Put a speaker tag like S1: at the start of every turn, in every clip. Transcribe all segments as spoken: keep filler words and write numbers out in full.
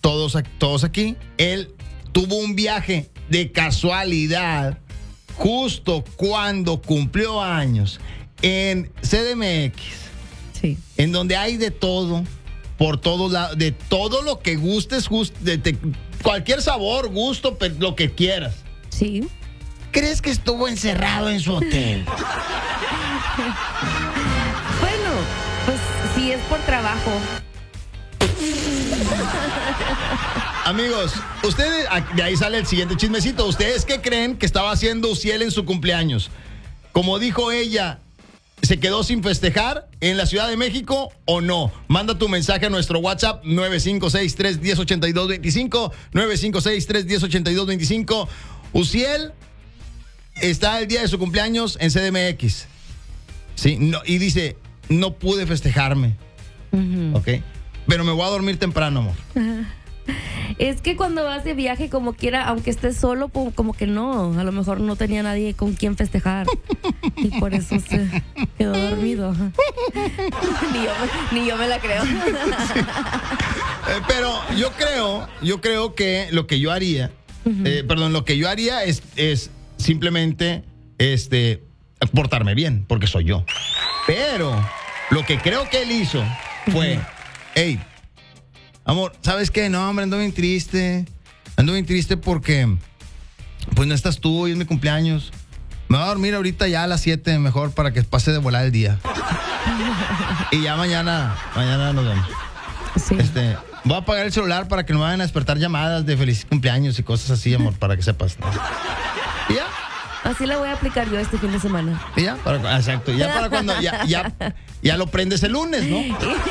S1: todos, todos aquí, él tuvo un viaje de casualidad justo cuando cumplió años en C D M X.
S2: Sí.
S1: En donde hay de todo, por todos lados, de todo lo que gustes, gust, de, de, cualquier sabor, gusto, pero lo que quieras.
S2: Sí.
S1: ¿Crees que estuvo encerrado en su hotel?
S2: Bueno, pues si es por trabajo.
S1: Amigos, ustedes, de ahí sale el siguiente chismecito. ¿Ustedes qué creen que estaba haciendo Uciel en su cumpleaños? Como dijo ella, ¿se quedó sin festejar en la Ciudad de México o no? Manda tu mensaje a nuestro WhatsApp nueve cinco seis, tres uno cero, ocho dos dos cinco, nueve cinco seis, tres uno cero, ocho dos dos cinco. Uciel está el día de su cumpleaños en C D M X. Sí, no, y dice, no pude festejarme. Uh-huh. ¿Ok? Pero me voy a dormir temprano, amor.
S2: Uh-huh. Es que cuando vas de viaje, como quiera, aunque estés solo, como que no. A lo mejor no tenía nadie con quien festejar. Y por eso se quedó dormido. Ni yo, ni yo me la creo. Sí.
S1: Eh, pero yo creo, yo creo que lo que yo haría, uh-huh. eh, perdón, lo que yo haría es, es simplemente este, portarme bien, porque soy yo. Pero lo que creo que él hizo fue, hey, amor, ¿sabes qué? No, hombre, ando bien triste. Ando bien triste porque pues no estás tú, hoy es mi cumpleaños. Me voy a dormir ahorita ya a las siete mejor para que pase de volar el día. Y ya mañana, mañana nos vemos.
S2: Sí.
S1: Este, voy a apagar el celular para que no me vayan a despertar llamadas de feliz cumpleaños y cosas así, amor, para que sepas. Y ya.
S2: Así la voy a aplicar yo este fin de semana.
S1: Y ya, para, exacto. Ya para cuando ya, ya, ya lo prendes el lunes, ¿no?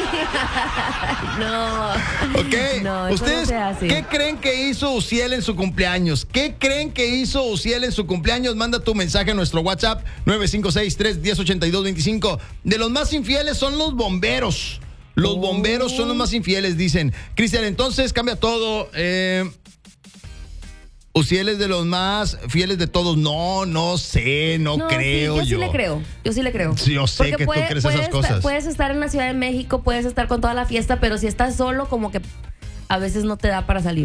S2: No.
S1: Ok.
S2: No, eso
S1: ¿ustedes
S2: no se hace.
S1: qué creen que hizo Uciel en su cumpleaños? ¿Qué creen que hizo Uciel en su cumpleaños? Manda tu mensaje a nuestro WhatsApp nueve cinco seis, tres uno cero, ocho dos dos cinco. De los más infieles son los bomberos. Los oh. bomberos son los más infieles, dicen. Cristian, entonces cambia todo. Eh... Uciel es de los más fieles de todos. No, no sé, no, no creo
S2: sí, yo. Yo sí le creo, yo sí le creo.
S1: Sí, yo sé Porque que puede, tú crees esas cosas.
S2: Estar, puedes estar en la Ciudad de México, puedes estar con toda la fiesta, pero si estás solo, como que a veces no te da para salir.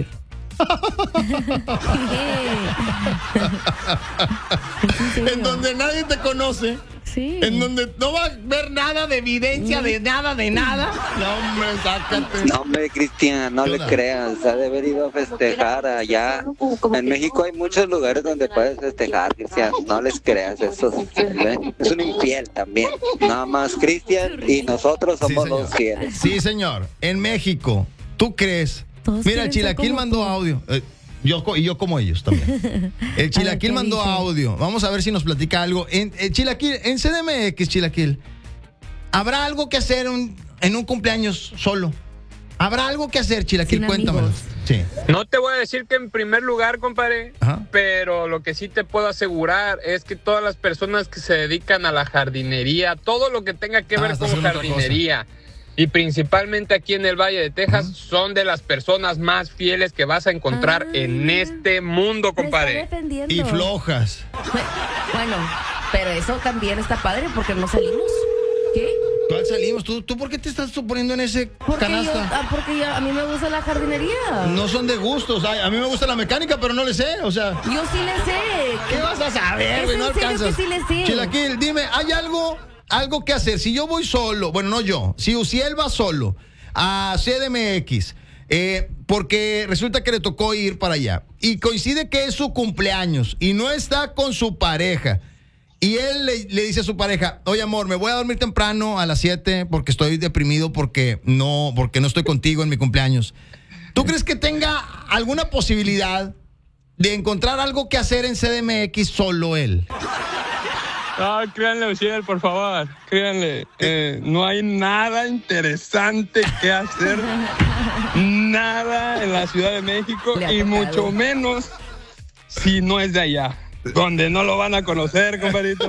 S1: En donde nadie te conoce.
S2: Sí.
S1: En donde no va a ver nada de evidencia de nada, de nada. No, hombre, sácate.
S3: No, hombre, Cristian, no le creas. Ha de haber ido a festejar allá. En México hay muchos lugares donde puedes festejar, Cristian. No les creas, eso ¿eh? Es un infiel también. Nada más Cristian y nosotros somos
S1: sí,
S3: los fieles.
S1: Sí, señor. En México, ¿tú crees? Mira, el Chilaquil mandó audio. Eh, Yo, y yo como ellos también. El Chilaquil mandó audio. Vamos a ver si nos platica algo. En, en Chilaquil, en C D M X, Chilaquil, ¿habrá algo que hacer un, en un cumpleaños solo? ¿Habrá algo que hacer, Chilaquil?
S2: Sin
S1: Cuéntamelo. Sí.
S4: No te voy a decir que en primer lugar, compadre, Ajá. pero lo que sí te puedo asegurar es que todas las personas que se dedican a la jardinería, todo lo que tenga que ver ah, con jardinería, y principalmente aquí en el Valle de Texas, uh-huh. son de las personas más fieles que vas a encontrar ah, en este mundo, compadre.
S1: Y flojas.
S2: Bueno, pero eso también está padre porque no salimos. ¿Qué?
S1: ¿Cuál salimos? ¿Tú, ¿Tú por qué te estás poniendo en ese
S2: porque
S1: canasta?
S2: Yo, ah, porque yo, a mí me gusta la jardinería.
S1: No son de gustos. A mí me gusta la mecánica, pero no le sé. O sea,
S2: yo sí le sé.
S1: ¿Qué vas a saber, güey? No alcanzas.
S2: Que sí le sé.
S1: Chilaquil, dime, ¿hay algo... algo que hacer? Si yo voy solo, bueno, no yo, si Uciel va solo a C D M X, eh, porque resulta que le tocó ir para allá y coincide que es su cumpleaños y no está con su pareja, y él le, le dice a su pareja, oye amor, me voy a dormir temprano a las siete porque estoy deprimido porque no, porque no estoy contigo en mi cumpleaños. ¿Tú crees que tenga alguna posibilidad de encontrar algo que hacer en C D M X solo él?
S4: No, créanle, Uciel, por favor, créanle, eh, no hay nada interesante que hacer, nada en la Ciudad de México y mucho menos si no es de allá, donde no lo van a conocer, compadrito.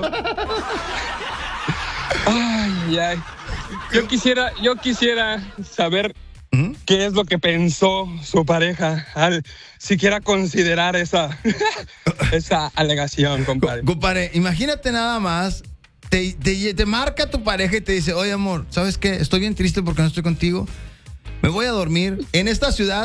S4: Ay, ay, yo quisiera, yo quisiera saber ¿Mm? qué es lo que pensó su pareja al siquiera considerar esa, esa alegación, compadre.
S1: Compadre, imagínate nada más, te, te, te marca tu pareja y te dice, oye amor, ¿sabes qué? Estoy bien triste porque no estoy contigo. Me voy a dormir en esta ciudad